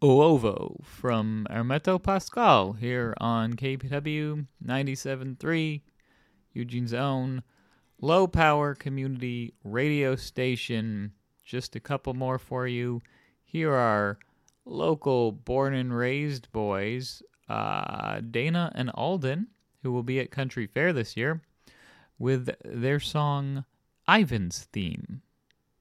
Uovo from Hermeto Pascal here on KPW 97.3, Eugene's own low power community radio station. Just a couple more for you. Here are local born and raised boys, Dana and Alden, who will be at Country Fair this year, with their song Ivan's Theme.